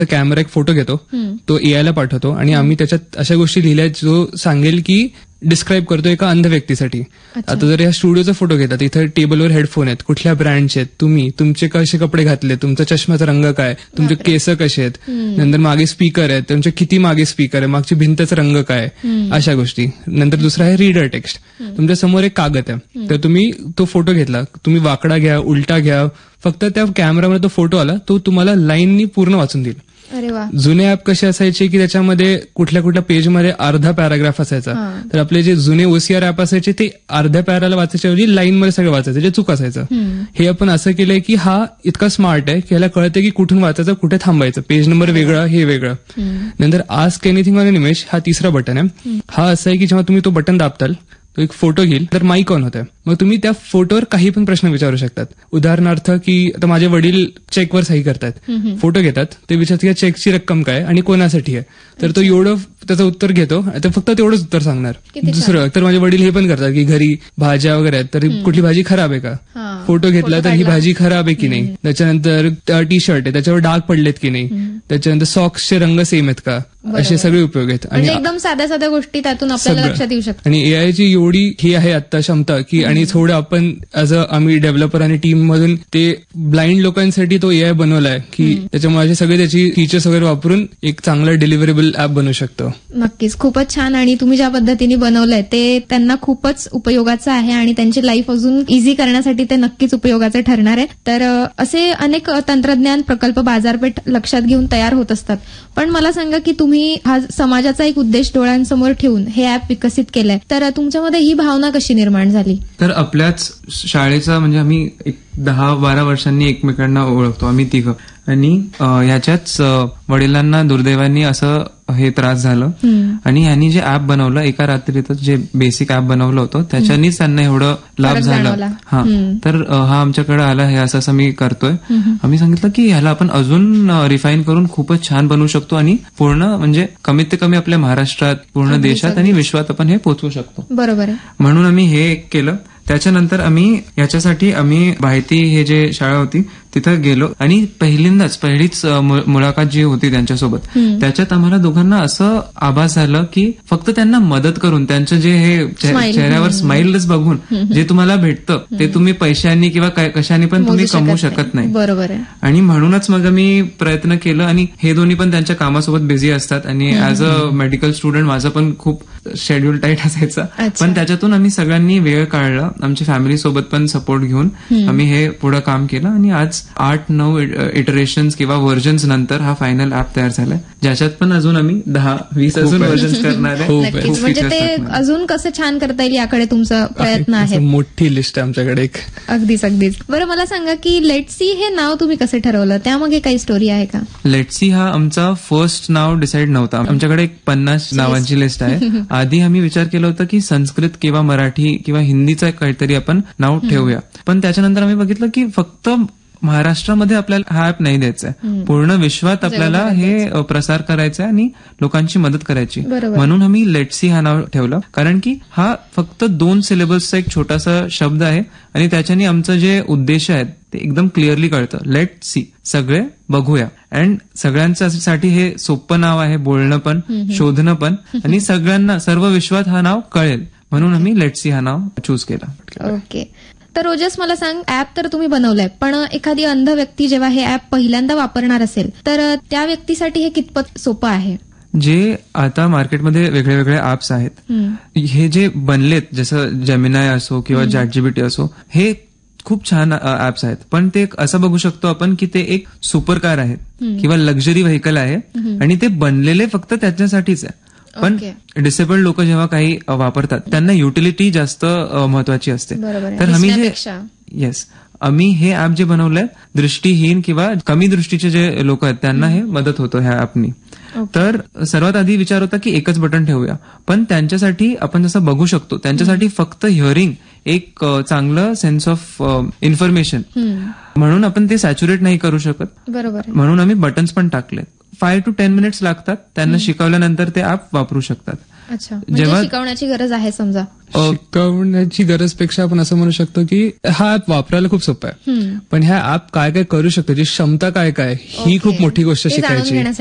Camera एक photo घेतो, तो एआय ला पाठवतो आणि आम्ही त्याच्यात अशा गोष्टी लिहिल्या जो सांगेल की डिस्क्राईब करतो एका अंध व्यक्तीसाठी. आता जर या स्टुडिओचा फोटो घेतात, इथं टेबलवर हेडफोन आहेत, कुठल्या ब्रँडचे आहेत, तुमचे कसे कपडे घातले, तुमचा चष्म्याचा रंग काय, तुमचे केस कसे आहेत, नंतर मागे स्पीकर आहेत, तुमचे किती मागे स्पीकर आहे, मागची भिंतचा रंग काय, अशा गोष्टी. नंतर दुसरा आहे रीडर टेक्स्ट. तुमच्या समोर एक कागद आहे, तर तुम्ही तो फोटो घेतला, तुम्ही वाकडा घ्या, उलटा घ्या, फक्त त्या कॅमेरामध्ये तो फोटो आला, तो तुम्हाला लाईननी पूर्ण वाचून देईल. जुने ऍप कसे असायचे की त्याच्यामध्ये कुठल्या कुठल्या पेजमध्ये अर्धा पॅराग्राफ असायचा, तर आपले जे जुने ओसीआर ऍप असायचे ते अर्ध्या पॅराला वाचायच्या ऐवजी लाईनमध्ये सगळं वाचायचं, जे चूक असायचं. हे आपण असं केलंय की हा इतका स्मार्ट आहे की ह्याला कळतं की कुठून वाचायचं, कुठे थांबायचं, पेज नंबर वेगळा, हे वेगळं. नंतर ask anything on an image हा तिसरा बटन आहे. हा असं आहे की जेव्हा तुम्ही तो बटन दाबताल, तो एक फोटो घेईल, तर माईक ऑन होतं, मग तुम्ही त्या फोटोवर काही पण प्रश्न विचारू शकतात. उदाहरणार्थ की आता माझे वडील चेकवर सही करतात, फोटो घेतात, ते विचारतात की चेकची रक्कम काय आणि कोणासाठी आहे, तर तो एवढं त्याचं उत्तर घेतो, तर फक्त तेवढंच उत्तर सांगणार. दुसरं तर माझे वडील हे पण करतात की घरी भाज्या वगैरे आहेत, तर कुठली भाजी खराब आहे का, फोटो घेतला तर ही भाजी खराब आहे की नाही, त्याच्यानंतर टी शर्ट आहे त्याच्यावर डाग पडलेत की नाही, त्याच्यानंतर सॉक्सचे रंग सेम आहेत का, असे सगळे उपयोग आहेत. आणि एकदम साध्या साध्या गोष्टी त्यातून आपल्याला लक्षात येऊ शकतात. आणि एआयची एवढी ही आहे आता क्षमता की, आणि थोडं आपण आम्ही डेव्हलपर आणि टीम मधून ते ब्लाइंड लोकांसाठी तो एआय बनवलाय की त्याच्यामुळे सगळे त्याची फीचर्स वगैरे वापरून एक चांगला डिलिव्हरेबल ऍप बनवू शकतो. नक्कीच, खूपच छान. आणि तुम्ही ज्या पद्धतीने बनवलंय ते त्यांना खूपच उपयोगाचं आहे आणि त्यांची लाईफ अजून इझी करण्यासाठी ते नक्कीच उपयोगाचे ठरणार आहे. तर असे अनेक तंत्रज्ञान प्रकल्प बाजारपेठ लक्षात घेऊन तयार होत असतात. पण मला सांगा की तुम्ही हा समाजाचा एक उद्देश डोळ्यांसमोर ठेवून हे ऍप विकसित केलंय, तर तुमच्यामध्ये ही भावना कशी निर्माण झाली? तर आपल्याच शाळेचा म्हणजे आम्ही 10-12 वर्षांनी एकमेकांना ओळखतो आम्ही तिघं, आणि ह्याच्याच वडिलांना दुर्दैवानी असं हे त्रास झालं आणि ह्यांनी जे ऍप बनवलं एका रात्रीतच, जे बेसिक ऍप बनवलं होतं त्याच्यानीच त्यांना एवढं लाभ झाला. हा, तर हा आमच्याकडे आला, हे असं मी करतोय. आम्ही सांगितलं की ह्याला आपण अजून रिफाईन करून खूपच छान बनवू शकतो आणि पूर्ण म्हणजे कमीत कमी आपल्या महाराष्ट्रात, पूर्ण देशात आणि विश्वात आपण हे पोहोचवू शकतो. बरोबर आहे. म्हणून आम्ही हे केलं. त्याच्यानंतर याच्यासाठी आम्ही माहिती हे जे शाळा होती तिथं गेलो आणि पहिलीच मुलाखत जी होती त्यांच्यासोबत, त्याच्यात आम्हाला दोघांना असं आभास झालं की फक्त त्यांना मदत करून त्यांचं जे हे चेहऱ्यावर स्माईलच बघून जे तुम्हाला भेटतं ते तुम्ही पैशांनी किंवा कशाने पण तुम्ही कमवू शकत नाही. बरोबर आहे. आणि म्हणूनच मग आम्ही प्रयत्न केलं. आणि हे दोन्ही पण त्यांच्या कामासोबत बिझी असतात आणि ऍज अ मेडिकल स्टुडंट माझं पण खूप शेड्यूल टाईट असायचं, पण त्याच्यातून आम्ही सगळ्यांनी वेळ काढला. आमच्या फॅमिली सोबत पण सपोर्ट घेऊन आम्ही हे पुढे काम केलं आणि आज 8-9 इटरेशन्स किंवा व्हर्जन्स नंतर हा फायनल ऍप तयार झालाय, ज्याच्यात पण अजून आम्ही 10-20 अजून व्हर्जन्स करणार आहे. म्हणजे ते अजून कसं छान करता येईल याकडे तुमचा प्रयत्न आहे. मोठी लिस्ट आहे आमच्याकडे एक. अगदीच. बरं, मला सांगा की लेट्स सी हे नाव तुम्ही कसं ठरवलं, त्यामागे काही स्टोरी आहे का? लेट्स सी हा आमचा फर्स्ट नाव डिसाईड नव्हता. आमच्याकडे एक 50 नावांची लिस्ट आहे. आधी आम्ही विचार केला होता की संस्कृत किंवा मराठी किंवा हिंदीचं काहीतरी आपण नाव ठेवूया, पण त्याच्यानंतर आम्ही बघितलं की फक्त महाराष्ट्रामध्ये आपल्याला हा ऍप नाही द्यायचा आहे, पूर्ण विश्वात आपल्याला हे प्रसार करायचा आहे आणि लोकांची मदत करायची. म्हणून आम्ही लेट्स सी हा नाव ठेवलं, कारण की हा फक्त 2 सिलेबसचा एक छोटासा शब्द आहे आणि त्याच्याने आमचं जे उद्देश आहेत ते एकदम क्लिअरली कळतं. लेट सी, सगळे बघूया. अँड सगळ्यांसाठी हे सोपं नाव आहे, बोलणं पण, शोधणं पण, आणि सगळ्यांना सर्व विश्वात हा नाव कळेल, म्हणून आम्ही लेट्स सी हा नाव चूज केला. ओके. तर ओजस, मला सांग, ऍप तर तुम्ही बनवलंय, पण एखादी अंध व्यक्ती जेव्हा हे ऍप पहिल्यांदा वापरणार असेल तर त्या व्यक्तीसाठी हे कितपत सोपं आहे? जे आता मार्केटमध्ये वेगळे वेगळे ऍप्स आहेत, हे जे बनलेत, जसं जेमिनाय असो किंवा चॅटजीपीटी असो, हे खूप छान ऍप्स आहेत, पण ते असं बघू शकतो आपण की ते एक सुपर कार आहेत किंवा लक्झरी व्हेकल आहे आणि ते बनलेले फक्त त्याच्यासाठीच आहे. पण डिसेबल्ड लोक जेव्हा काही वापरतात त्यांना युटिलिटी जास्त महत्वाची असते. तर आम्ही हे ऍप जे बनवलंय, दृष्टीहीन किंवा कमी दृष्टीचे जे लोक आहेत त्यांना हे मदत होतं ह्या ऍपनी. तर सर्वात आधी विचार होता की एकच बटन ठेवूया, पण त्यांच्यासाठी आपण जसं बघू शकतो त्यांच्यासाठी फक्त हिअरिंग एक चांगलं सेन्स ऑफ इन्फॉर्मेशन, म्हणून आपण ते सॅच्युरेट नाही करू शकत. म्हणून आम्ही बटन्स पण टाकले. 5 to 10 मिनिट्स लागतात त्यांना शिकवल्यानंतर ते ऍप वापरू शकतात. अच्छा, म्हणजे शिकवण्याची गरज आहे समजा. शिकवण्याची गरजपेक्षा आपण असं म्हणू शकतो की हा ऍप वापरायला खूप सोपा आहे, पण ह्या ऍप काय काय करू शकतो, जी क्षमता काय काय ही खूप मोठी गोष्ट शिकायची.